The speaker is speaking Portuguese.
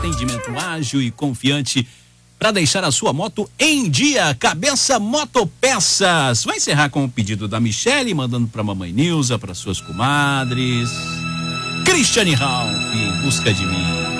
atendimento ágil e confiante para deixar a sua moto em dia. Cabeça Motopeças. Vai encerrar com o pedido da Michele, mandando para mamãe Nilza, para suas comadres. Cristiane Ralph, Em Busca de Mim.